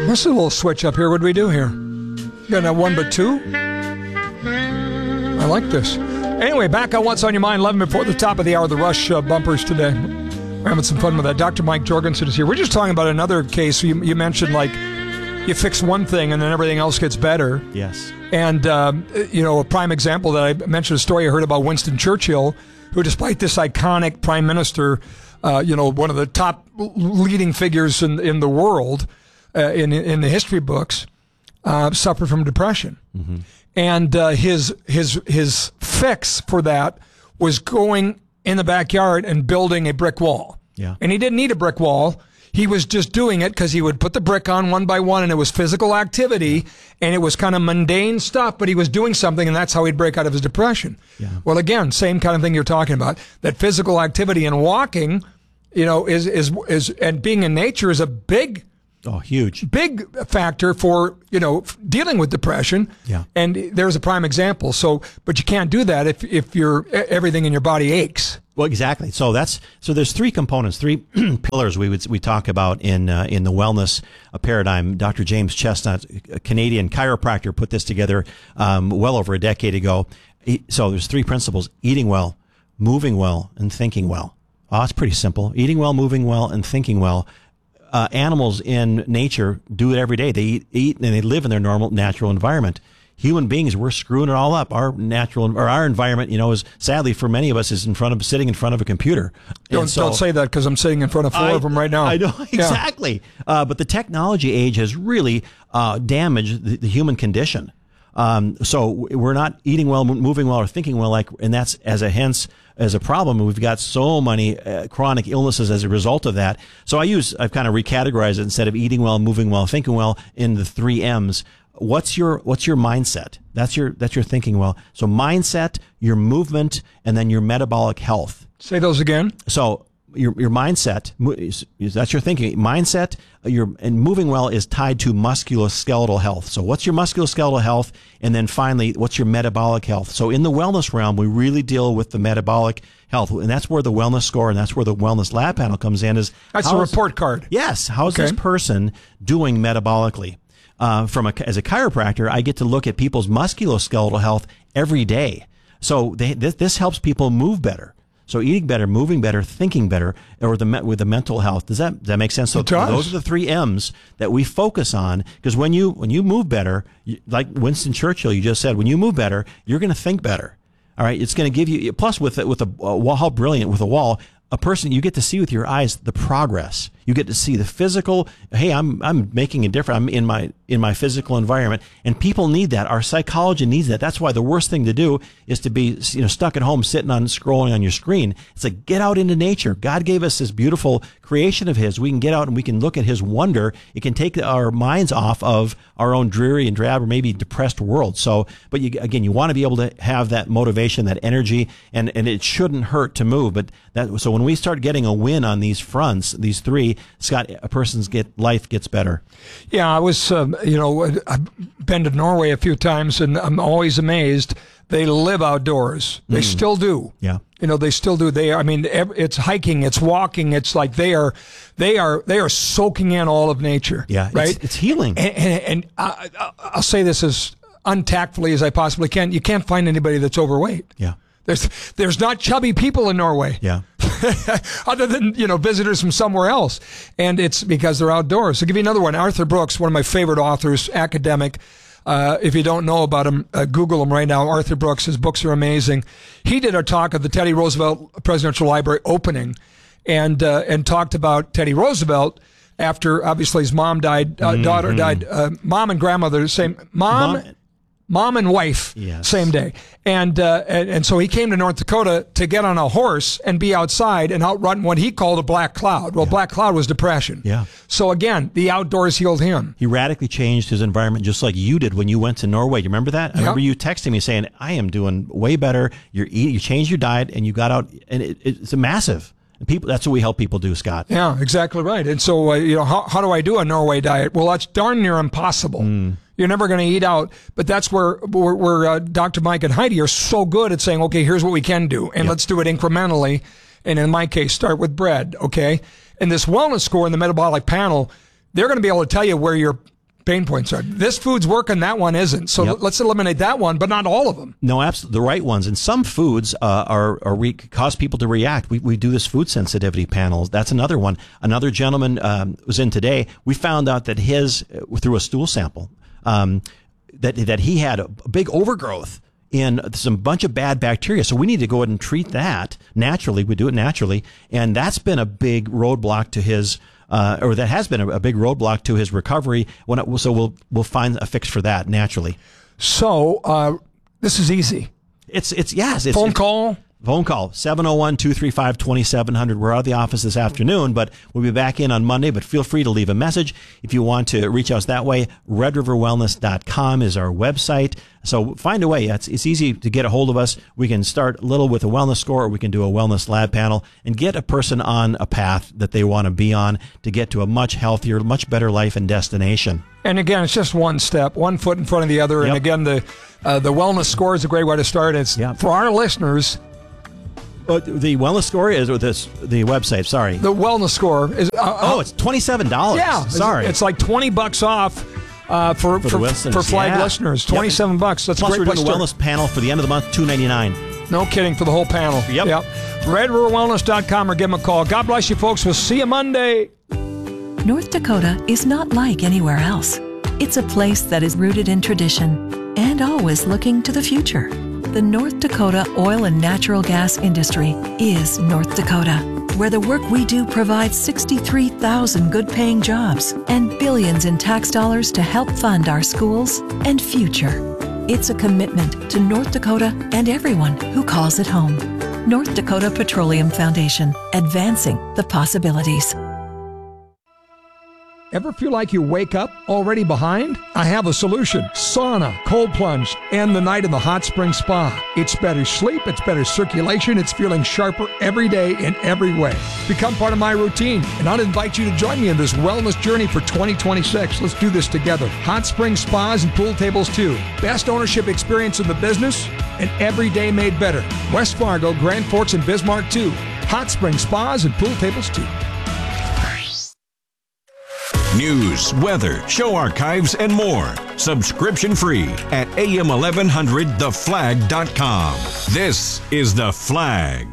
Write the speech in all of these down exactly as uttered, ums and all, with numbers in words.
What's the little switch up here? What do we do here? Got a one but two? I like this. Anyway, back on What's on Your Mind, eleven before the top of the hour, the Rush uh, bumpers today. We're having some fun with that. Doctor Mike Jorgensen is here. We're just talking about another case. You, you mentioned, like, you fix one thing and then everything else gets better. Yes. And, um, you know, a prime example that I mentioned a story I heard about Winston Churchill, who, despite this iconic prime minister, uh, you know, one of the top leading figures in in the world, uh, in in the history books, uh, suffered from depression. Mm-hmm. And uh, his his his fix for that was going in the backyard and building a brick wall. Yeah. And he didn't need a brick wall. He was just doing it because he would put the brick on one by one, and it was physical activity, and it was kind of mundane stuff, but he was doing something, and that's how he'd break out of his depression. Yeah. Well, again, same kind of thing you're talking about. That physical activity and walking, you know, is is is and being in nature is a big Oh, huge. big factor for, you know, dealing with depression. Yeah. And there's a prime example. So, but you can't do that if, if you're, everything in your body aches. Well, exactly. So that's, so there's three components, three pillars we would, we talk about in, uh, in the wellness uh, paradigm. Doctor James Chestnut, a Canadian chiropractor, put this together, um, well over a decade ago. He, so there's three principles: eating well, moving well, and thinking well. Oh, it's pretty simple. Eating well, moving well, and thinking well. Uh, animals in nature do it every day. They eat, eat and they live in their normal, natural environment. Human beings, we're screwing it all up. Our natural, or our environment, you know, is sadly for many of us is in front of sitting in front of a computer. Don't, so, don't say that because I'm sitting in front of four I, of them right now. I know, Yeah. exactly. Uh, but the technology age has really uh, damaged the, the human condition. Um, so we're not eating well, moving well, or thinking well, like, and that's as a hence as a problem. We've got so many uh, chronic illnesses as a result of that. So I use, I've kind of recategorized it instead of eating well, moving well, thinking well in the three M's. What's your, what's your mindset? That's your, that's your thinking well. So mindset, your movement, and then your metabolic health. Say those again. So your your mindset, is, is that's your thinking. Mindset, your and moving well is tied to musculoskeletal health. So what's your musculoskeletal health? And then finally, what's your metabolic health? So in the wellness realm, we really deal with the metabolic health. And that's where the wellness score and that's where the wellness lab panel comes in. Is That's a report card. Yes. How's Okay. this person doing metabolically? Uh, from a, as a chiropractor, I get to look at people's musculoskeletal health every day. So they, this, this helps people move better. So eating better, moving better, thinking better, or the with the mental health. Does that does that make sense? So It does. those are the three M's that we focus on. Because when you when you move better, you, like Winston Churchill, you just said, when you move better, you're going to think better. All right, it's going to give you. Plus, with with a, a wall, how brilliant with a wall. A person, you get to see with your eyes the progress. You get to see the physical. Hey, I'm I'm making a difference. I'm in my in my physical environment, and people need that. Our psychology needs that. That's why the worst thing to do is to be you know stuck at home sitting on scrolling on your screen. It's like, get out into nature. God gave us this beautiful creation of His. We can get out and we can look at His wonder. It can take our minds off of our own dreary and drab or maybe depressed world. So, but you, again, you want to be able to have that motivation, that energy, and and it shouldn't hurt to move. But that so when we start getting a win on these fronts, these three, Scott, a person's get life gets better. Yeah, I was, um, you know, I've been to Norway a few times, and I'm always amazed. They live outdoors. They mm. still do. Yeah. You know, they still do. They, I mean, it's hiking, it's walking. It's like they are, they are, they are soaking in all of nature. Yeah. Right. It's, it's healing. And, and, and I, I'll say this as untactfully as I possibly can. You can't find anybody that's overweight. Yeah. There's, there's not chubby people in Norway. Yeah. Other than, you know, visitors from somewhere else. And it's because they're outdoors. I'll give you another one. Arthur Brooks, one of my favorite authors, academic. Uh, if you don't know about him, uh, Google him right now. Arthur Brooks, his books are amazing. He did a talk at the Teddy Roosevelt Presidential Library opening and, uh, and talked about Teddy Roosevelt after, obviously, his mom died, uh, mm-hmm. daughter died, uh, mom and grandmother, same, mom, mom Mom and wife, yes. same day. And, uh, and and so he came to North Dakota to get on a horse and be outside and outrun what he called a black cloud. Well, yeah. black cloud was depression. Yeah. So again, the outdoors healed him. He radically changed his environment just like you did when you went to Norway. You remember that? I yeah. remember you texting me saying, I am doing way better. You're eat, you changed your diet and you got out, and it, it's a massive. And people, that's what we help people do, Scott. Yeah, exactly right. And so, uh, you know, how, how do I do a Norway diet? Well, that's darn near impossible. Mm. You're never going to eat out, but that's where where, where uh, Doctor Mike and Heidi are so good at saying, okay, here's what we can do, and yep. let's do it incrementally. And in my case, start with bread, okay? And this wellness score in the metabolic panel, they're going to be able to tell you where your pain points are. This food's working, that one isn't. So Yep. let's eliminate that one, but not all of them. No, absolutely the right ones. And some foods uh, are, are re- cause people to react. We we do this food sensitivity panel. That's another one. Another gentleman um, was in today. We found out that his uh, through a stool sample um, that that he had a big overgrowth in some bunch of bad bacteria. So we need to go ahead and treat that naturally. We do it naturally, and that's been a big roadblock to his. Uh, or that has been a, a big roadblock to his recovery. When it, so we'll we'll find a fix for that naturally. So uh, this is easy. It's it's yes. It's, Phone it's, call. Phone call, seven oh one, two three five, two seven zero zero. We're out of the office this afternoon, but we'll be back in on Monday. But feel free to leave a message if you want to reach us that way. red river wellness dot com is our website. So find a way. It's, it's easy to get a hold of us. We can start little with a wellness score, or we can do a wellness lab panel and get a person on a path that they want to be on to get to a much healthier, much better life and destination. And again, it's just one step, one foot in front of the other. Yep. And again, the uh, the wellness score is a great way to start. It's Yep. for our listeners. But the wellness score is, or this, the website, sorry. The wellness score is. Uh, oh, it's twenty-seven dollars. Yeah. Sorry. It's, it's like twenty bucks off uh, for, For for, the for, listeners, flag yeah. listeners. Yep. twenty-seven bucks. That's Plus, a great we're place doing to a start. wellness panel for the end of the month, two ninety-nine. No kidding, for the whole panel. Yep. yep. red river wellness dot com or give them a call. God bless you, folks. We'll see you Monday. North Dakota is not like anywhere else. It's a place that is rooted in tradition and always looking to the future. The North Dakota oil and natural gas industry is North Dakota, where the work we do provides sixty-three thousand good-paying jobs and billions in tax dollars to help fund our schools and future. It's a commitment to North Dakota and everyone who calls it home. North Dakota Petroleum Foundation, advancing the possibilities. Ever feel like you wake up already behind? I have a solution. Sauna, cold plunge, and the night in the hot spring spa. It's better sleep, it's better circulation, it's feeling sharper every day in every way. Become part of my routine, and I'll invite you to join me in this wellness journey for twenty twenty-six. Let's do this together. Hot spring spas and pool tables too. Best ownership experience in the business, and every day made better. West Fargo, Grand Forks, and Bismarck too. Hot spring spas and pool tables too. News, weather, show archives, and more. Subscription free at A M eleven hundred the flag dot com. This is The Flag.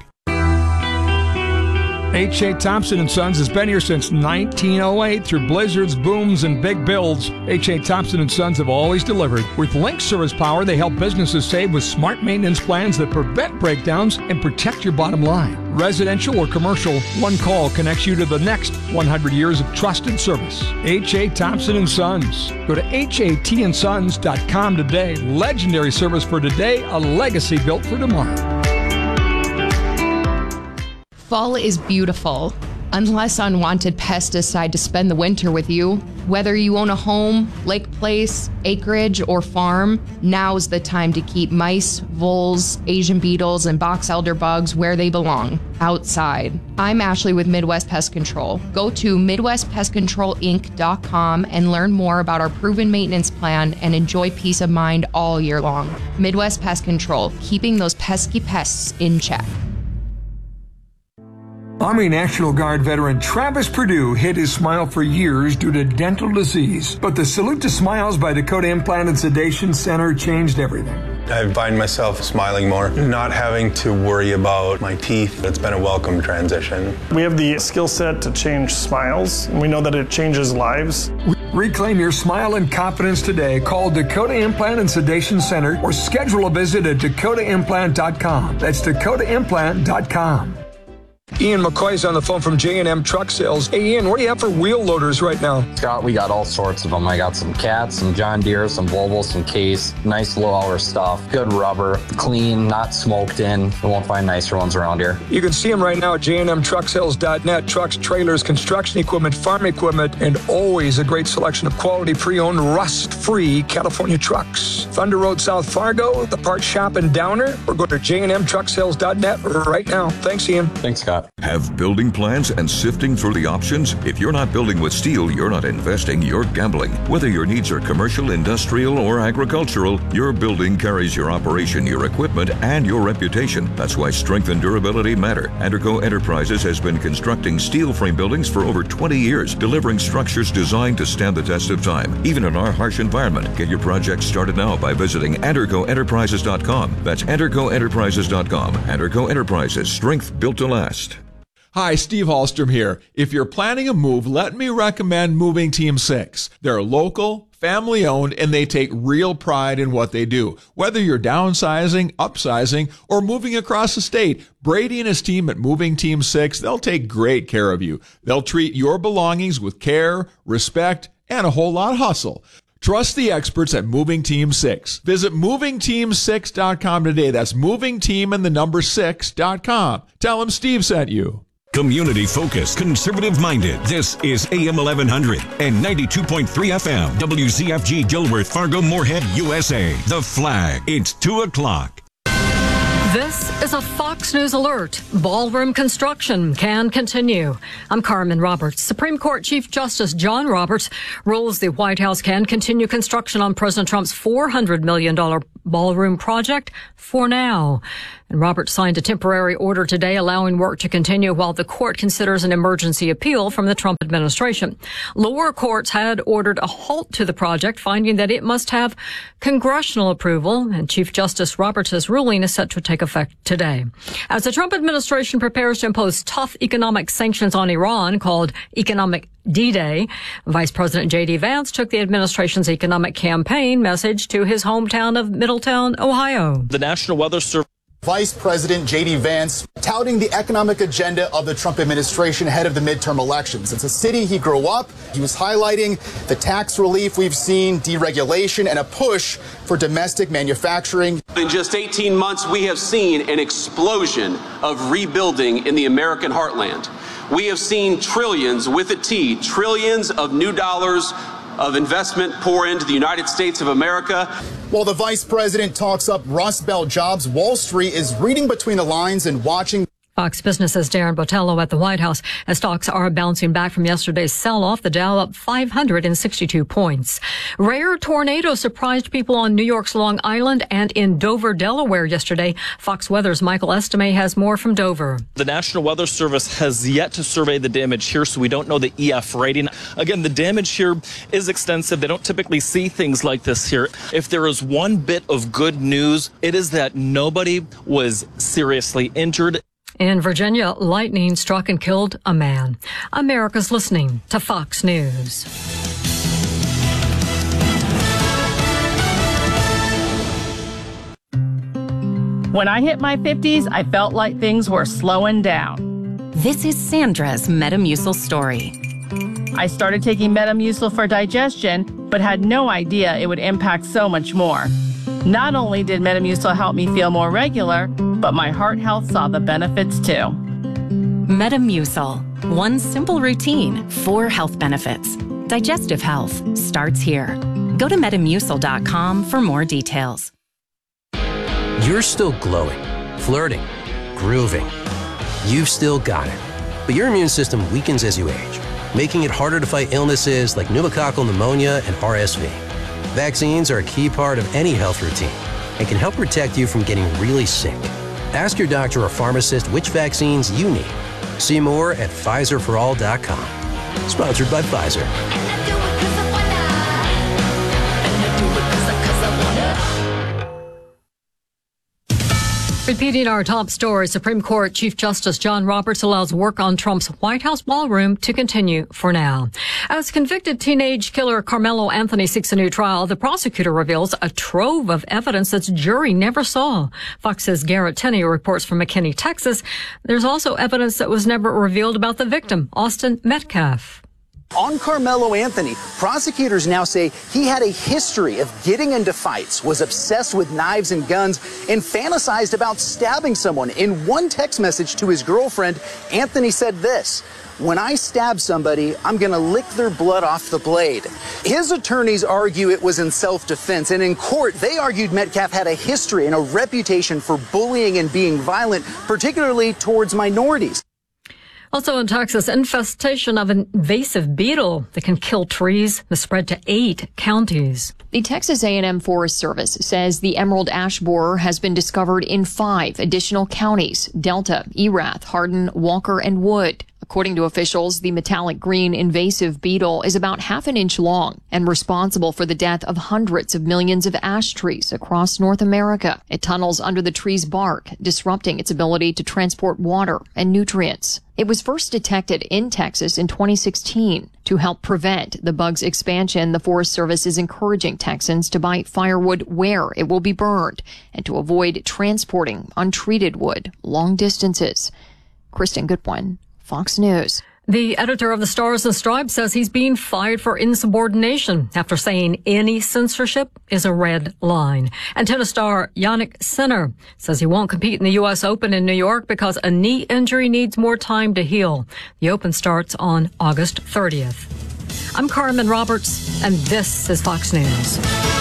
H A. Thompson and Sons has been here since nineteen oh eight. Through blizzards, booms, and big builds, H A. Thompson and Sons have always delivered. With Link Service Power, they help businesses save with smart maintenance plans that prevent breakdowns and protect your bottom line. Residential or commercial, one call connects you to the next one hundred years of trusted service. H A. Thompson and Sons. Go to H A T and sons dot com today. Legendary service for today, a legacy built for tomorrow. Fall is beautiful, unless unwanted pests decide to spend the winter with you. Whether you own a home, lake place, acreage, or farm, now's the time to keep mice, voles, Asian beetles, and box elder bugs where they belong, outside. I'm Ashley with Midwest Pest Control. Go to midwest pest control inc dot com and learn more about our proven maintenance plan and enjoy peace of mind all year long. Midwest Pest Control, keeping those pesky pests in check. Army National Guard veteran Travis Perdue hid his smile for years due to dental disease. But the Salute to Smiles by Dakota Implant and Sedation Center changed everything. I find myself smiling more, not having to worry about my teeth. It's been a welcome transition. We have the skill set to change smiles, and we know that it changes lives. Reclaim your smile and confidence today. Call Dakota Implant and Sedation Center or schedule a visit at dakota implant dot com. That's dakota implant dot com. Ian McCoy's on the phone from J and M Truck Sales. Hey, Ian, what do you have for wheel loaders right now? Scott, we got all sorts of them. I got some Cats, some John Deere, some Volvo, some Case. Nice low-hour stuff. Good rubber. Clean, not smoked in. You won't find nicer ones around here. You can see them right now at j and m truck sales dot net. Trucks, trailers, construction equipment, farm equipment, and always a great selection of quality pre-owned, rust-free California trucks. Thunder Road, South Fargo, the parts shop in Downer, or go to j and m truck sales dot net right now. Thanks, Ian. Thanks, Scott. up. Have building plans and sifting through the options? If you're not building with steel, you're not investing, you're gambling. Whether your needs are commercial, industrial, or agricultural, your building carries your operation, your equipment, and your reputation. That's why strength and durability matter. Anderco Enterprises has been constructing steel frame buildings for over twenty years, delivering structures designed to stand the test of time, even in our harsh environment. Get your project started now by visiting Anderco Enterprises dot com. That's Anderco Enterprises dot com. Anderco Enterprises, strength built to last. Hi, Steve Hallstrom here. If you're planning a move, let me recommend Moving Team six. They're local, family-owned, and they take real pride in what they do. Whether you're downsizing, upsizing, or moving across the state, Brady and his team at Moving Team six, they'll take great care of you. They'll treat your belongings with care, respect, and a whole lot of hustle. Trust the experts at Moving Team six. Visit moving team six dot com today. That's moving team and the number six dot com. Tell them Steve sent you. Community focused, conservative minded. This is A M eleven hundred and ninety-two point three F M. W Z F G Dilworth, Fargo, Moorhead, U S A. The Flag. It's two o'clock. This is a Fox News alert. Ballroom construction can continue. I'm Carmen Roberts. Supreme Court Chief Justice John Roberts rules the White House can continue construction on President Trump's four hundred million dollars ballroom project for now. And Roberts signed a temporary order today allowing work to continue while the court considers an emergency appeal from the Trump administration. Lower courts had ordered a halt to the project, finding that it must have congressional approval, and Chief Justice Roberts' ruling is set to take effect today. As the Trump administration prepares to impose tough economic sanctions on Iran called Economic D-Day, Vice President J D Vance took the administration's economic campaign message to his hometown of Middletown, Ohio. The National Weather Service. Vice President J D Vance touting the economic agenda of the Trump administration ahead of the midterm elections. It's a city he grew up. He was highlighting the tax relief we've seen, deregulation, and a push for domestic manufacturing. In just eighteen months, we have seen an explosion of rebuilding in the American heartland. We have seen trillions, with a T, trillions of new dollars of investment pour into the United States of America. While the vice president talks up Rust Belt jobs, Wall Street is reading between the lines and watching. Fox Business's Darren Botello at the White House as stocks are bouncing back from yesterday's sell-off. The Dow up five hundred sixty-two points. Rare tornado surprised people on New York's Long Island and in Dover, Delaware yesterday. Fox Weather's Michael Estime has more from Dover. The National Weather Service has yet to survey the damage here, so we don't know the E F rating. Again, the damage here is extensive. They don't typically see things like this here. If there is one bit of good news, it is that nobody was seriously injured. In Virginia, lightning struck and killed a man. America's listening to Fox News. When I hit my fifties, I felt like things were slowing down. This is Sandra's Metamucil story. I started taking Metamucil for digestion, but had no idea it would impact so much more. Not only did Metamucil help me feel more regular, but my heart health saw the benefits too. Metamucil. One simple routine, four health benefits. Digestive health starts here. Go to metamucil dot com for more details. You're still glowing, flirting, grooving. You've still got it. But your immune system weakens as you age, making it harder to fight illnesses like pneumococcal pneumonia and R S V. Vaccines are a key part of any health routine and can help protect you from getting really sick. Ask your doctor or pharmacist which vaccines you need. See more at Pfizer for all dot com. Sponsored by Pfizer. Repeating our top story, Supreme Court Chief Justice John Roberts allows work on Trump's White House ballroom to continue for now. As convicted teenage killer Carmelo Anthony seeks a new trial, the prosecutor reveals a trove of evidence that the jury never saw. Fox's Garrett Tenney reports from McKinney, Texas. There's also evidence that was never revealed about the victim, Austin Metcalf. On Carmelo Anthony, prosecutors now say he had a history of getting into fights, was obsessed with knives and guns, and fantasized about stabbing someone. In one text message to his girlfriend, Anthony said this: "When I stab somebody, I'm going to lick their blood off the blade." His attorneys argue it was in self-defense, and in court, they argued Metcalf had a history and a reputation for bullying and being violent, particularly towards minorities. Also in Texas, infestation of an invasive beetle that can kill trees has spread to eight counties. The Texas A and M Forest Service says the emerald ash borer has been discovered in five additional counties: Delta, Erath, Hardin, Walker, and Wood. According to officials, the metallic green invasive beetle is about half an inch long and responsible for the death of hundreds of millions of ash trees across North America. It tunnels under the tree's bark, disrupting its ability to transport water and nutrients. It was first detected in Texas in twenty sixteen. To help prevent the bug's expansion, the Forest Service is encouraging Texans to buy firewood where it will be burned and to avoid transporting untreated wood long distances. Kristen Goodwin, Fox News. The editor of the Stars and Stripes says he's being fired for insubordination after saying any censorship is a red line. And tennis star Jannik Sinner says he won't compete in the U S Open in New York because a knee injury needs more time to heal. The Open starts on August thirtieth. I'm Carmen Roberts, and this is Fox News.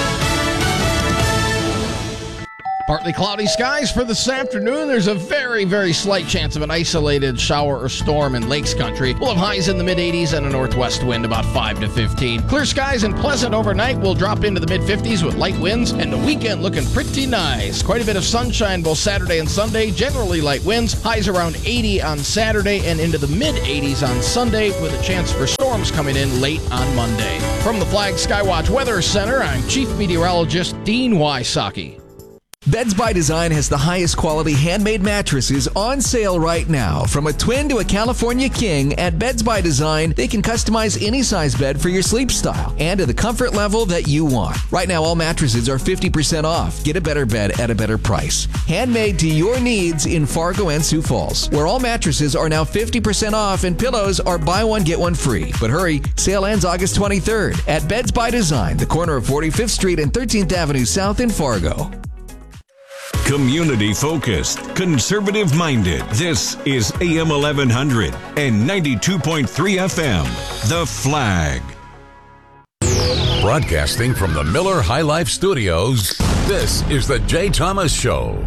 Partly cloudy skies for this afternoon. There's a very, very slight chance of an isolated shower or storm in Lakes Country. We'll have highs in the mid eighties and a northwest wind about five to fifteen. Clear skies and pleasant overnight. We'll drop into the mid fifties with light winds, and the weekend looking pretty nice. Quite a bit of sunshine both Saturday and Sunday. Generally light winds. Highs around eighty on Saturday and into the mid eighties on Sunday, with a chance for storms coming in late on Monday. From the Flag Skywatch Weather Center, I'm Chief Meteorologist Dean Wysocki. Beds by Design has the highest quality handmade mattresses on sale right now. From a twin to a California king, at Beds by Design, they can customize any size bed for your sleep style and to the comfort level that you want. Right now, all mattresses are fifty percent off. Get a better bed at a better price. Handmade to your needs in Fargo and Sioux Falls, where all mattresses are now fifty percent off and pillows are buy one, get one free. But hurry, sale ends August twenty-third at Beds by Design, the corner of forty-fifth Street and thirteenth Avenue South in Fargo. Community focused, conservative minded. This is A M eleven hundred and ninety-two point three F M. The Flag. Broadcasting from the Miller High Life Studios, this is the Jay Thomas Show.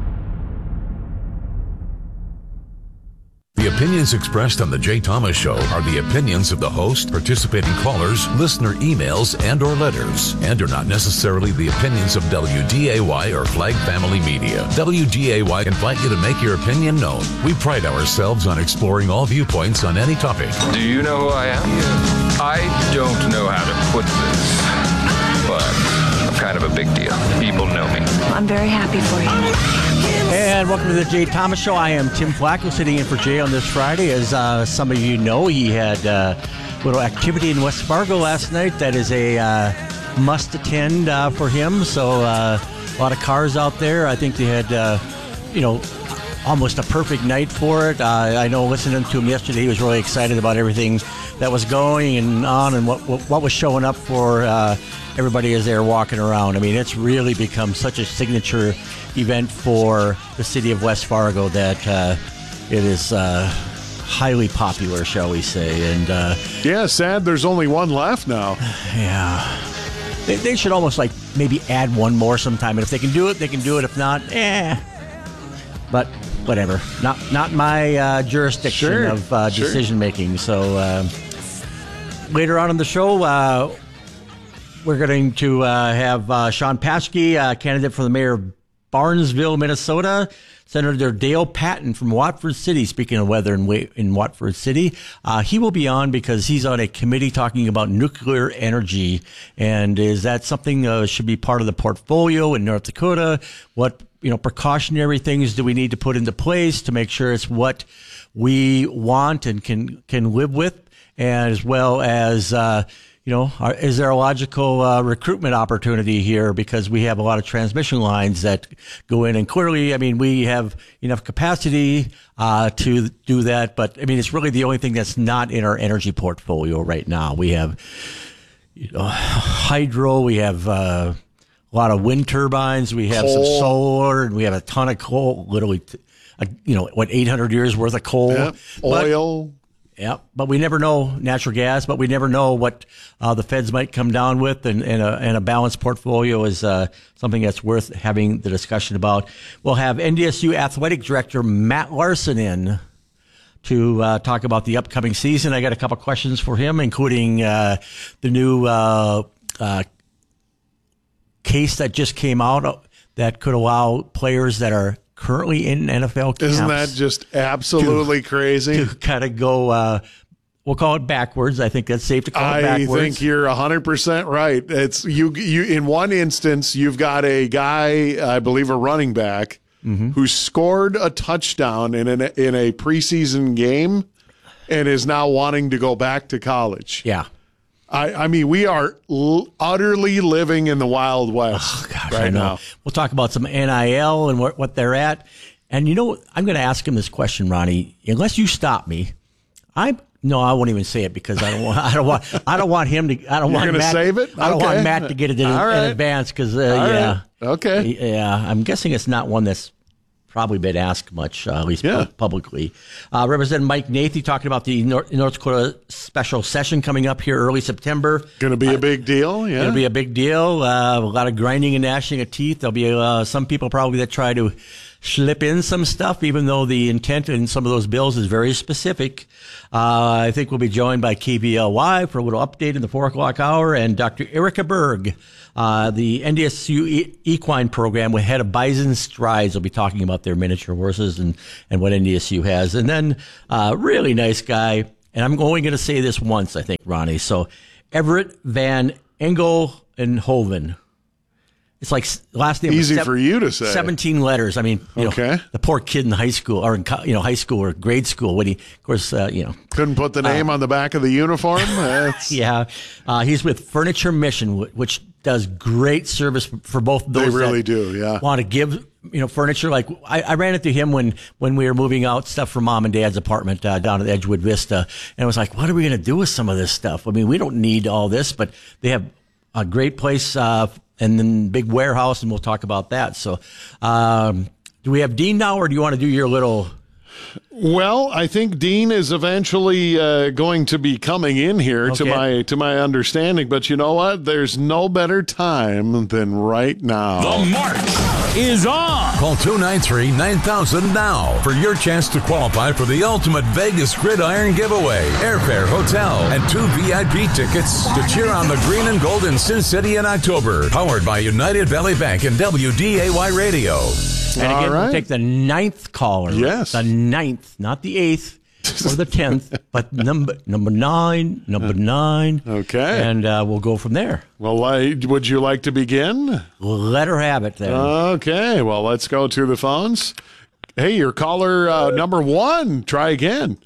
The opinions expressed on the Jay Thomas Show are the opinions of the host, participating callers, listener emails, and or letters, and are not necessarily the opinions of W D A Y or Flag Family Media. W D A Y invite you to make your opinion known. We pride ourselves on exploring all viewpoints on any topic. Do you know who I am? I don't know how to put this, but I'm kind of a big deal. People know me. I'm very happy for you. And welcome to the Jay Thomas Show. I am Tim Flacco, sitting in for Jay on this Friday. As uh, some of you know, he had uh, a little activity in West Fargo last night that is a uh, must attend uh, for him. So uh, a lot of cars out there. I think they had, uh, you know, almost a perfect night for it. Uh, I know listening to him yesterday, he was really excited about everything that was going and on and what what, what was showing up for uh, everybody as they're walking around. I mean, it's really become such a signature event for the city of West Fargo that uh, it is uh, highly popular, shall we say. And uh, yeah, sad there's only one left now. Yeah. They, they should almost like maybe add one more sometime. And if they can do it, they can do it. If not, eh. But whatever. Not not my uh, jurisdiction sure. of uh, sure. decision making. So uh, later on in the show, uh, we're going to uh, have uh, Sean Paschke, uh, candidate for the mayor of Barnesville, Minnesota. Senator Dale Patton from Watford City, speaking of weather in, in Watford City. Uh, he will be on because he's on a committee talking about nuclear energy. And is that something uh, should be part of the portfolio in North Dakota? What, you know, precautionary things do we need to put into place to make sure it's what we want and can, can live with? And as well as, uh, you know, are, is there a logical uh, recruitment opportunity here? Because we have a lot of transmission lines that go in, and clearly, I mean, we have enough capacity uh, to do that. But I mean, it's really the only thing that's not in our energy portfolio right now. We have, you know, hydro. We have uh, a lot of wind turbines. We have coal. Some solar, and we have a ton of coal. Literally, uh, you know, what eight hundred years worth of coal, yeah. Oil. But, yeah, but we never know natural gas, but we never know what uh, the feds might come down with, and, and, a, and a balanced portfolio is uh, something that's worth having the discussion about. We'll have N D S U Athletic Director Matt Larson in to uh, talk about the upcoming season. I got a couple questions for him, including uh, the new uh, uh, case that just came out that could allow players that are currently in N F L camps. Isn't that just absolutely to, crazy? To kind of go, uh, we'll call it backwards. I think that's safe to call I it backwards. I think you're one hundred percent right. It's you. You in one instance, you've got a guy, I believe, a running back, mm-hmm. who scored a touchdown in an, in a preseason game, and is now wanting to go back to college. Yeah. I, I mean, we are l- utterly living in the Wild West oh, gosh, right I know. now. We'll talk about some N I L and what, what they're at. And you know, I'm going to ask him this question, Ronnie. Unless you stop me, I no, I won't even say it because I don't want. I don't want. I don't want him to. I don't You're want gonna Matt. Save it. I don't okay. want Matt to get it in, right. in advance because uh, All yeah. Right. Okay. Yeah, I'm guessing it's not one that's probably been asked much, uh, at least yeah. pu- publicly. Uh, Representative Mike Nathy talking about the North, North Dakota special session coming up here early September. Going to be uh, a big deal, yeah. Going to be a big deal. Uh, a lot of grinding and gnashing of teeth. There'll be uh, some people probably that try to slip in some stuff, even though the intent in some of those bills is very specific. Uh, I think we'll be joined by K V L Y for a little update in the four o'clock hour, and Doctor Erica Berg, uh, the N D S U e- equine program with head of Bison Strides, will be talking about their miniature horses and, and what N D S U has. And then, uh, really nice guy, and I'm only going to say this once, I think, Ronnie. So, Everett Van Engelhoven. It's like last name. Easy seven, for you to say. seventeen letters. I mean, you okay. know, the poor kid in high school or in you know high school or grade school when he, of course, uh, you know, couldn't put the name uh, on the back of the uniform. yeah, uh, he's with Furniture Mission, which does great service for both those. They really that do. Yeah, want to give you know furniture. Like I, I ran into him when when we were moving out stuff from Mom and Dad's apartment uh, down at Edgewood Vista, and I was like, what are we going to do with some of this stuff? I mean, we don't need all this, but they have a great place. Uh, And then big warehouse, and we'll talk about that. So, um, do we have Dean now, or do you want to do your little? Well, I think Dean is eventually uh, going to be coming in here okay. to my to my understanding. But you know what? There's no better time than right now. The march is on. Call two nine three, nine thousand now for your chance to qualify for the ultimate Vegas Gridiron giveaway. Airfare, hotel, and two V I P tickets to cheer on the green and gold in Sin City in October. Powered by United Valley Bank and W D A Y Radio. And again, right. we'll take the ninth caller. Yes. The ninth, not the eighth or the tenth, but number number nine, number nine. Okay. And uh, we'll go from there. Well, uh, would you like to begin? Let her have it then. Okay. Well, let's go to the phones. Hey, your caller uh, number one, try again.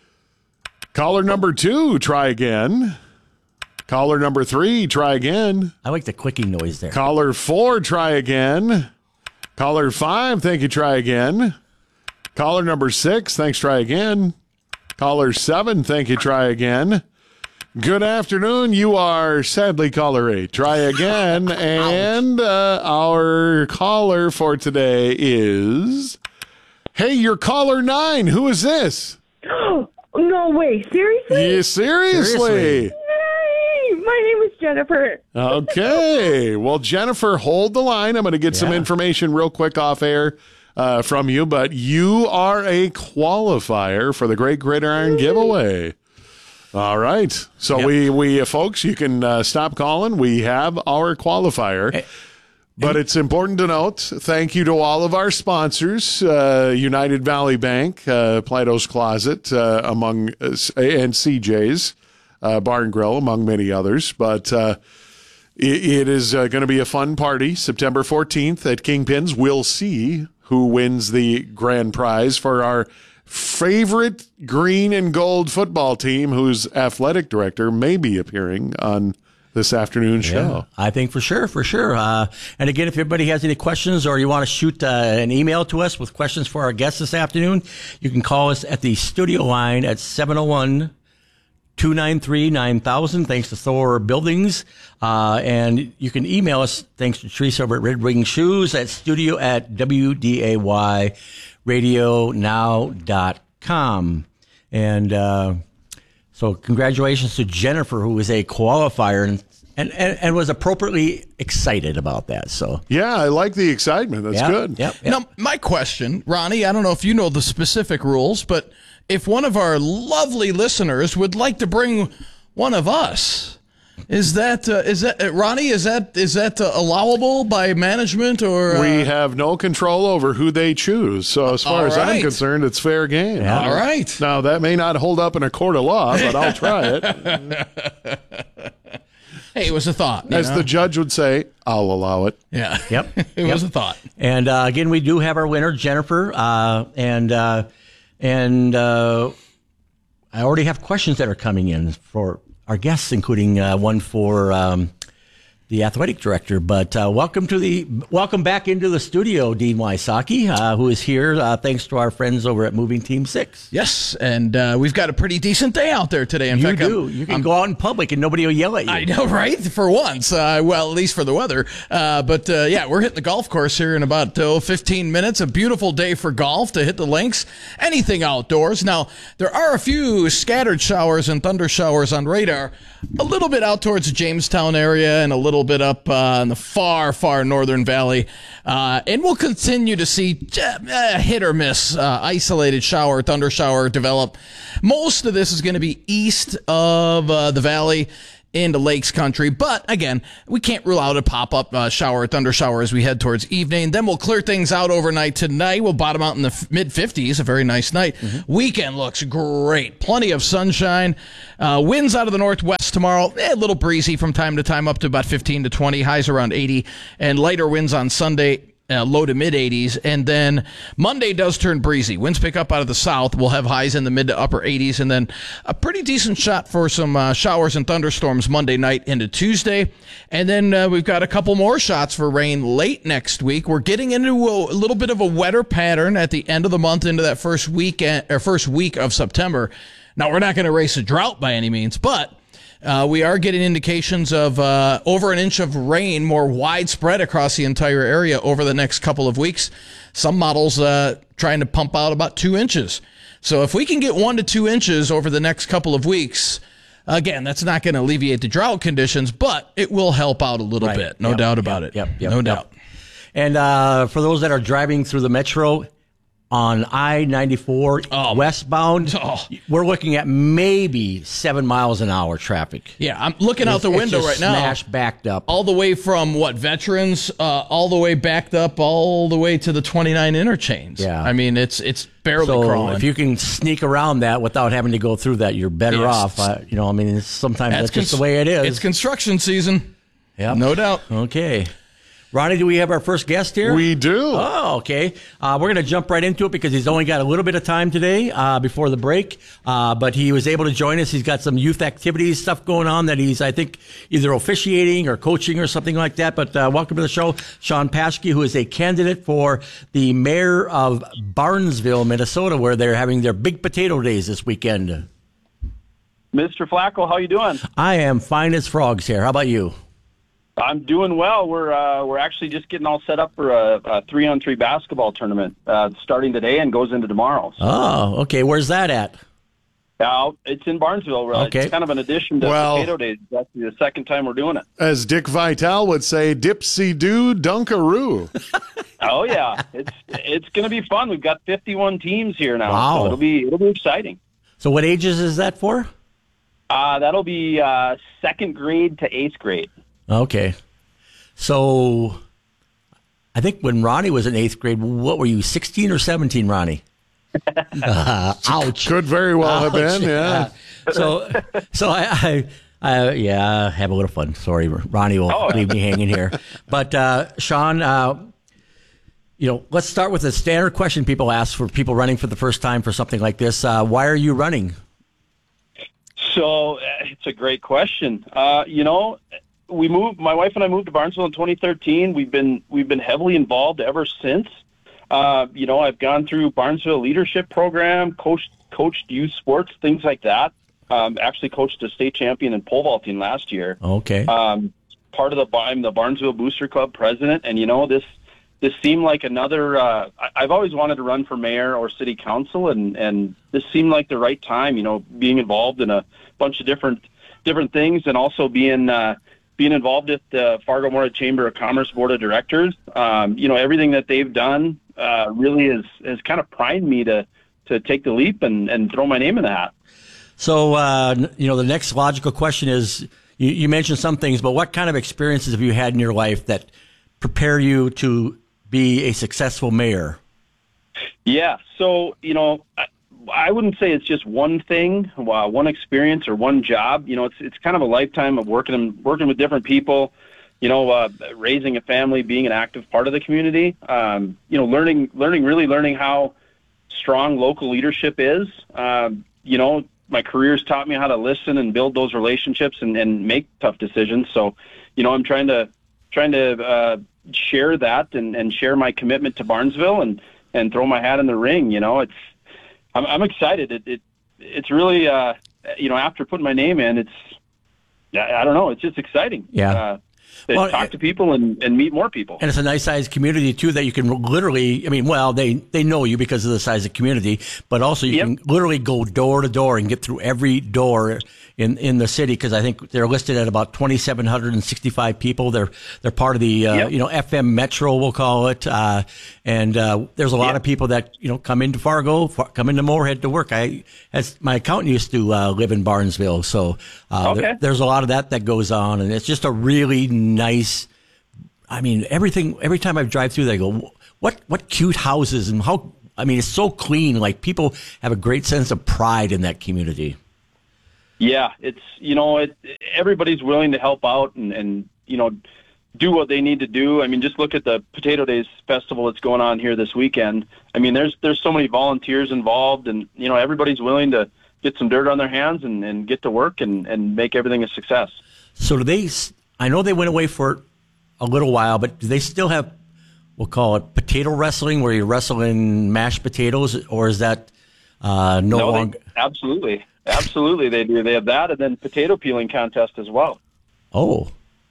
Caller number two, try again. Caller number three, try again. I like the clicking noise there. Caller four, try again. Caller five, thank you, try again. Caller number six, thanks, try again. Caller seven, thank you, try again. Good afternoon, you are sadly caller eight. Try again. And uh, our caller for today is... Hey, you're caller nine. Who is this? No way, seriously? Yeah, seriously. seriously. My name is Jennifer. Okay. Well, Jennifer, hold the line. I'm going to get yeah. some information real quick off air uh, from you, but you are a qualifier for the Great Gridiron giveaway. All right. So yep. we, we uh, folks, you can uh, stop calling. We have our qualifier. Hey. But it's important to note, thank you to all of our sponsors, uh, United Valley Bank, uh, Plato's Closet, uh, among uh, and C J's. Uh, Bar and Grill, among many others. But uh, it, it is uh, going to be a fun party September fourteenth at Kingpins. We'll see who wins the grand prize for our favorite green and gold football team, whose athletic director may be appearing on this afternoon show. Yeah, I think for sure, for sure. Uh, and again, if everybody has any questions or you want to shoot uh, an email to us with questions for our guests this afternoon, you can call us at the studio line at seven oh one, two nine three, nine thousand, thanks to Thor Buildings. Uh, and you can email us, thanks to Teresa over at Red Wing Shoes, at studio at W D A Y radio now dot com. And uh, so congratulations to Jennifer, who was a qualifier and, and, and, and was appropriately excited about that. So yeah, I like the excitement. That's yep, good. Yep, yep. Now, my question, Ronnie, I don't know if you know the specific rules, but if one of our lovely listeners would like to bring one of us. Is that uh, is that uh, Ronnie? Is that is that uh, allowable by management or? Uh... We have no control over who they choose. So as far All as right. I'm concerned, it's fair game. Yeah. All right. Now that may not hold up in a court of law, but I'll try it. Hey, it was a thought. As know? the judge would say, I'll allow it. Yeah. Yep. it yep. was a thought. And uh, again, we do have our winner, Jennifer, uh, and uh, and uh, I already have questions that are coming in for our guests, including uh, one for um, the athletic director. But uh, welcome to the welcome back into the studio, Dean Wysocki, uh, who is here uh, thanks to our friends over at Moving Team Six. Yes, and uh, we've got a pretty decent day out there today. In you fact, do. I'm, you can I'm, go out in public and nobody will yell at you. I know, right? For once, uh, well, at least for the weather. Uh, but uh, yeah, we're hitting the golf course here in about oh, fifteen minutes. A beautiful day for golf to hit the links. Anything outdoors. Now there are a few scattered showers and thunder showers on radar. A little bit out towards the Jamestown area and a little bit up uh, in the far, far northern valley. Uh, and we'll continue to see uh, hit or miss uh, isolated shower, thunder shower develop. Most of this is going to be east of uh, the valley into Lakes Country. But again, we can't rule out a pop-up uh, shower, thunder shower as we head towards evening. Then we'll clear things out overnight tonight. We'll bottom out in the f- mid fifties, a very nice night. Mm-hmm. Weekend looks great. Plenty of sunshine. Uh, winds out of the northwest tomorrow. Eh, a little breezy from time to time, up to about fifteen to twenty. Highs around eighty. And lighter winds on Sunday. Uh, low to mid eighties, and then Monday does turn breezy. Winds pick up out of the south. We'll have highs in the mid to upper eighties, and then a pretty decent shot for some uh, showers and thunderstorms Monday night into Tuesday. And then uh, we've got a couple more shots for rain late next week. We're getting into a, a little bit of a wetter pattern at the end of the month into that first weekend or first week of September. Now we're not going to race a drought by any means, but Uh, we are getting indications of uh, over an inch of rain more widespread across the entire area over the next couple of weeks. Some models uh, trying to pump out about two inches. So if we can get one to two inches over the next couple of weeks, again, that's not going to alleviate the drought conditions, but it will help out a little Right. bit. No Yep. doubt about Yep. it. Yep. Yep. No Yep. doubt. And uh, for those that are driving through the metro on I ninety-four Oh. westbound, Oh. we're looking at maybe seven miles an hour traffic. Yeah, I'm looking out the It's window just right now. Smash backed up. All the way from, what, Veterans, uh, all the way backed up, all the way to the twenty-nine interchange. Yeah. I mean, it's it's barely So crawling. if you can sneak around that without having to go through that, you're better Yes. off. Uh, you know, I mean, it's, sometimes that's, That's just the way it is. It's construction season. Yeah, no doubt. Okay. Ronnie, do we have our first guest here? We do. Oh, okay. Uh, we're going to jump right into it because he's only got a little bit of time today uh, before the break. Uh, but he was able to join us. He's got some youth activities stuff going on that he's, I think, either officiating or coaching or something like that. But uh, welcome to the show, Sean Paschke, who is a candidate for the mayor of Barnesville, Minnesota, where they're having their big potato days this weekend. Mister Flacco, how you doing? I am fine as frogs here. How about you? I'm doing well. We're uh, we're actually just getting all set up for a, a three-on-three basketball tournament uh, starting today and goes into tomorrow. So. Oh, okay. Where's that at? Uh, it's in Barnesville. Uh, Okay. It's kind of an addition to Well- Potato Days. That's the second time we're doing it. As Dick Vitale would say, dipsy-doo dunkaroo. Oh yeah, it's it's going to be fun. We've got fifty-one teams here now, Wow. so it'll be it'll be exciting. So what ages is that for? Uh, that'll be uh, second grade to eighth grade. Okay. So I think when Ronnie was in eighth grade, what were you, sixteen or seventeen, Ronnie? Uh, ouch. Could very well have Ouch. been, yeah. So, so I, I, I, yeah, have a little fun. Sorry, Ronnie will Oh. leave me hanging here. But uh, Sean, uh, you know, let's start with the standard question people ask for people running for the first time for something like this. Uh, why are you running? So uh, it's a great question. Uh, you know, we moved. My wife and I moved to Barnesville in twenty thirteen. We've been we've been heavily involved ever since. Uh, you know, I've gone through Barnesville Leadership Program, coached coached youth sports, things like that. Um, actually, coached a state champion in pole vaulting last year. Okay. Um, part of the I'm the Barnesville Booster Club president, and you know this. This seemed like another. Uh, I- I've always wanted to run for mayor or city council, and, and this seemed like the right time. You know, being involved in a bunch of different different things, and also being uh, being involved with the Fargo-Moorhead Chamber of Commerce Board of Directors. Um, you know, everything that they've done uh, really is has kind of primed me to to take the leap and, and throw my name in the hat. So, uh, you know, the next logical question is, you, you mentioned some things, but what kind of experiences have you had in your life that prepare you to be a successful mayor? Yeah. So, you know, I, I wouldn't say it's just one thing, uh, one experience or one job. You know, it's it's kind of a lifetime of working working with different people, you know, uh, raising a family, being an active part of the community, um, you know, learning, learning, really learning how strong local leadership is. Um, you know, my career's taught me how to listen and build those relationships and, and make tough decisions. So, you know, I'm trying to trying to uh, share that and, and share my commitment to Barnesville and, and throw my hat in the ring. You know, it's, I'm, I'm excited. It, it it's really, uh, you know, after putting my name in, it's, I don't know, it's just exciting. Yeah. Uh, to Well, talk to people and, and meet more people. And it's a nice sized community too that you can literally, I mean, well, they, they know you because of the size of the community, but also you Yep. can literally go door to door and get through every door in, in the city. Cause I think they're listed at about two thousand seven hundred sixty-five people. They're, they're part of the, uh, Yep. you know, F M Metro, we'll call it. Uh, and, uh, there's a lot Yep. of people that, you know, come into Fargo, far, come into Moorhead to work. I, as my accountant used to, uh, live in Barnesville. So, uh, Okay. there, there's a lot of that that goes on, and it's just a really nice, I mean, everything, every time I drive through there, I go, what, what cute houses and how, I mean, it's so clean. Like, people have a great sense of pride in that community. Yeah, it's, you know, it, everybody's willing to help out and, and, you know, do what they need to do. I mean, just look at the Potato Days Festival that's going on here this weekend. I mean, there's, there's so many volunteers involved, and, you know, everybody's willing to get some dirt on their hands and, and get to work and, and make everything a success. So do they, I know they went away for a little while, but do they still have, we'll call it potato wrestling, where you wrestle in mashed potatoes, or is that uh, no, No, they- longer? Absolutely. Absolutely, they do. They have that, and then potato peeling contest as well. Oh.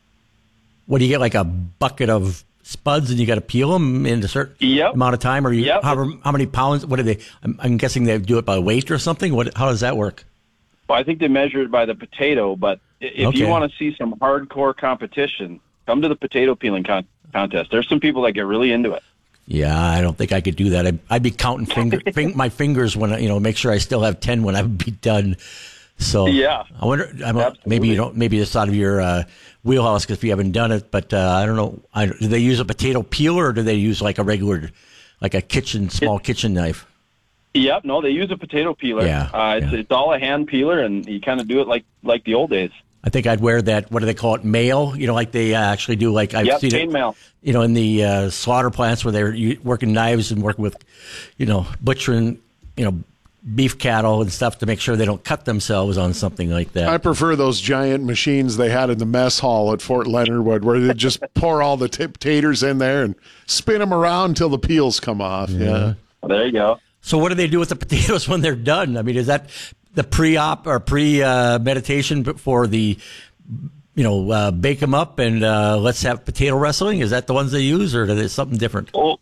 What, do you get, like a bucket of spuds and you got to peel them in a certain Yep. amount of time? Or you, Yep. how, how many pounds? What do they, I'm, I'm guessing they do it by weight or something? What? How does that work? Well, I think they measure it by the potato, but i- if Okay. you want to see some hardcore competition, come to the potato peeling con- contest. There's some people that get really into it. Yeah, I don't think I could do that. I'd, I'd be counting finger, fing, my fingers when I, you know, make sure I still have ten when I'd be done. So Yeah. I wonder. I'm, maybe you don't. Maybe it's out of your uh, wheelhouse because if you haven't done it. But uh, I don't know. I, do they use a potato peeler or do they use like a regular, like a kitchen small kitchen knife? Yep, no, they use a potato peeler. Yeah, uh, it's, it's all a hand peeler, and you kind of do it like like the old days. I think I'd wear that. What do they call it? Mail. You know, like they uh, actually do. Like I've Yep, seen it. chainmail. You know, in the uh, slaughter plants where they're u- working knives and working with, you know, butchering, you know, beef cattle and stuff to make sure they don't cut themselves on something like that. I prefer those giant machines they had in the mess hall at Fort Leonard Wood, where they just pour all the t- potatoes in there and spin them around until the peels come off. Yeah. There you go. So what do they do with the potatoes when they're done? I mean, is that the pre-op or pre-meditation for the, you know, uh, bake them up and uh, let's have potato wrestling? Is that the ones they use, or is it something different? Well,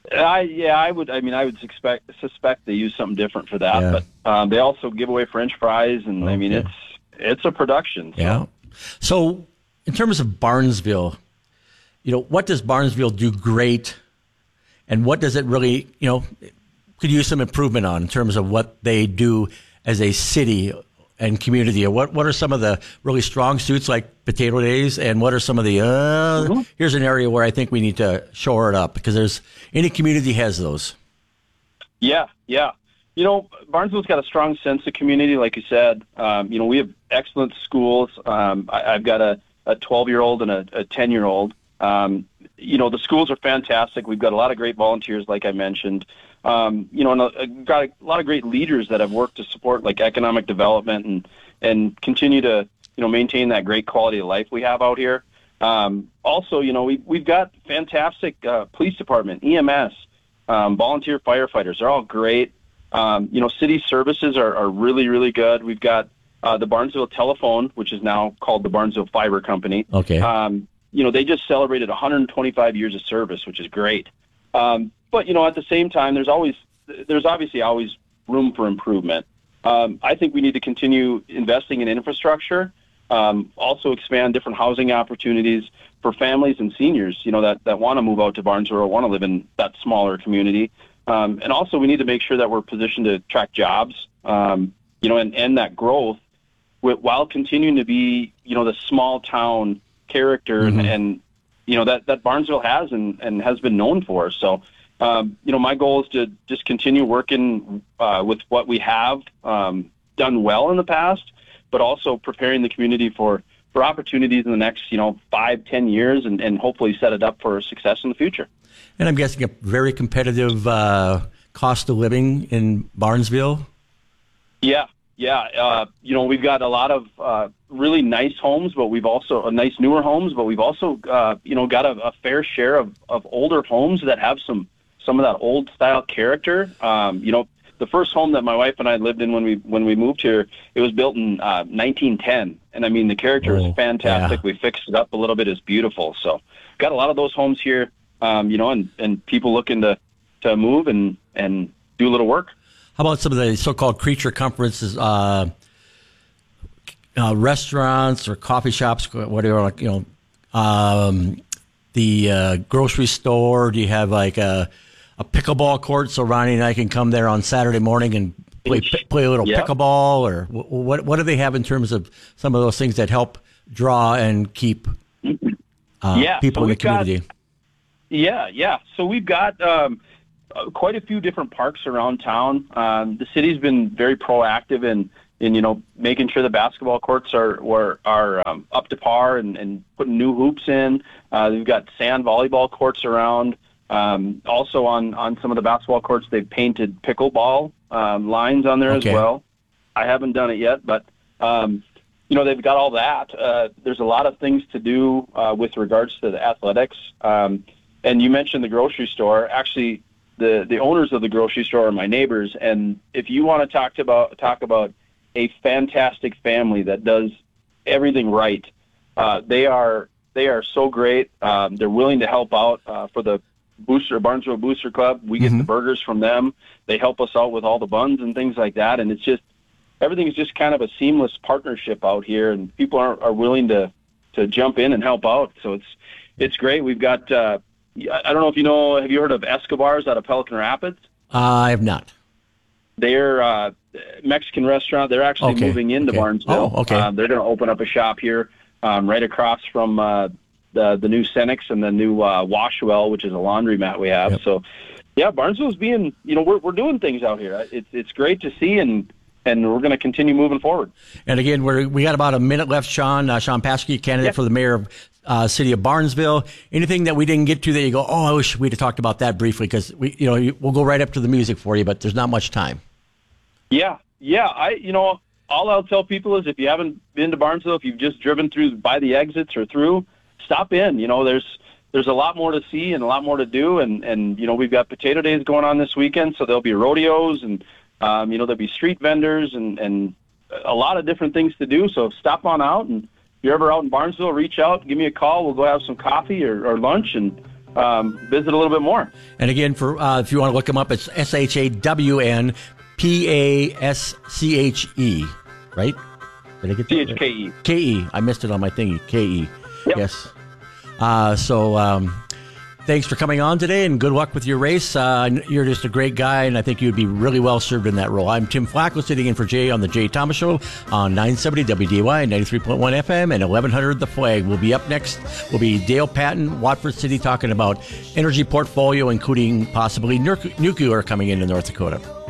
I yeah, I would. I mean, I would suspect suspect they use something different for that. Yeah. But um, they also give away French fries, and I mean, Okay. it's it's a production. So. Yeah. So in terms of Barnesville, you know, what does Barnesville do great, and what does it really, you know, could use some improvement on in terms of what they do as a city and community? Or what what are some of the really strong suits like Potato Days, and what are some of the uh Mm-hmm. here's an area where I think we need to shore it up, because there's any community has those. Yeah, yeah. You know, Barnesville's got a strong sense of community, like you said. Um, you know, we have excellent schools. Um, I, I've got a, a twelve-year-old and a, a ten-year-old. Um, you know, the schools are fantastic. We've got a lot of great volunteers, like I mentioned. Um, you know, and a, got a lot of great leaders that have worked to support, like, economic development and, and continue to, you know, maintain that great quality of life we have out here. Um, also, you know, we, we've got fantastic uh, police department, E M S, um, volunteer firefighters. They're all great. Um, you know, city services are, are really, really good. We've got uh, the Barnesville Telephone, which is now called the Barnesville Fiber Company. Okay. Um, you know, they just celebrated one hundred twenty-five years of service, which is great. Um, but, you know, at the same time, there's always, there's obviously always room for improvement. Um, I think we need to continue investing in infrastructure, um, also expand different housing opportunities for families and seniors, you know, that, that want to move out to Barnesville or want to live in that smaller community. Um, and also we need to make sure that we're positioned to attract jobs, um, you know, and, and that growth with, while continuing to be, you know, the small town character mm-hmm. and, and, you know, that, that Barnesville has and, and has been known for. So, um, you know, my goal is to just continue working uh, with what we have um, done well in the past, but also preparing the community for, for opportunities in the next, you know, five, ten years and, and hopefully set it up for success in the future. And I'm guessing a very competitive uh, cost of living in Barnesville. Yeah, yeah. Uh, you know, we've got a lot of uh, really nice homes, but we've also uh, nice newer homes, but we've also, uh, you know, got a, a fair share of, of older homes that have some some of that old style character. Um, you know, the first home that my wife and I lived in when we when we moved here, it was built in uh, nineteen ten, and I mean the character oh, is fantastic. Yeah. We fixed it up a little bit; it's beautiful. So, got a lot of those homes here. Um, you know, and, and people looking to, to move and, and do a little work. How about some of the so-called creature comforts, uh, uh, restaurants or coffee shops, whatever, like, you know, um, the uh, grocery store? Do you have like a, a pickleball court so Ronnie and I can come there on Saturday morning and play play a little yeah. pickleball? Or what what do they have in terms of some of those things that help draw and keep uh, yeah, people so in the community? Got- Yeah, yeah. So we've got um, uh, quite a few different parks around town. Um, the city's been very proactive in, in you know, making sure the basketball courts are are, are um, up to par and, and putting new hoops in. Uh, we've got sand volleyball courts around. Um, also on, on some of the basketball courts, they've painted pickleball um, lines on there okay. as well. I haven't done it yet, but um, you know, they've got all that. Uh, there's a lot of things to do uh, with regards to the athletics. Um, And you mentioned the grocery store. Actually, the, the owners of the grocery store are my neighbors. And if you want to talk to about talk about a fantastic family that does everything right, uh, they are they are so great. Um, they're willing to help out uh, for the Booster Barnesville Booster Club. We get mm-hmm. the burgers from them. They help us out with all the buns and things like that. And it's just everything is just kind of a seamless partnership out here. And people are, are willing to to jump in and help out. So it's it's great. We've got. Uh, I don't know if you know, have you heard of Escobar's out of Pelican Rapids? Uh, I have not. They're a uh, Mexican restaurant. They're actually okay. moving into okay. Barnesville. Oh, okay. Uh, they're going to open up a shop here um, right across from uh, the the new Cenex and the new uh, Washwell, which is a laundromat we have. Yep. So, yeah, Barnesville's being, you know, we're we're doing things out here. It's it's great to see, and and we're going to continue moving forward. And again, we're we got about a minute left. Sean uh, Sean Paschke, candidate yep. for the mayor of Uh, city of Barnesville. Anything that we didn't get to that you go, oh, I wish we'd have talked about that briefly, because we, you know, we'll go right up to the music for you, but there's not much time. Yeah, yeah. I, you know, all I'll tell people is if you haven't been to Barnesville, if you've just driven through by the exits or through, stop in. You know, there's there's a lot more to see and a lot more to do, and and you know, we've got potato days going on this weekend, so there'll be rodeos and um, you know, there'll be street vendors and and a lot of different things to do. So stop on out, and if you're ever out in Barnesville, reach out, give me a call. We'll go have some coffee or, or lunch and um, visit a little bit more. And again, for uh, if you want to look them up, it's S H A W N P A S C H E, right? Did I get that? C H K E. Right? K E. I missed it on my thingy. K E. Yep. Yes. Uh, so um, thanks for coming on today, and good luck with your race. Uh, you're just a great guy, and I think you'd be really well served in that role. I'm Tim Flacco, sitting in for Jay on the Jay Thomas Show on nine seventy W D A Y, ninety-three point one F M, and eleven hundred The Flag. We'll be up next. Will be Dale Patton, Watford City, talking about energy portfolio, including possibly nuclear coming into North Dakota.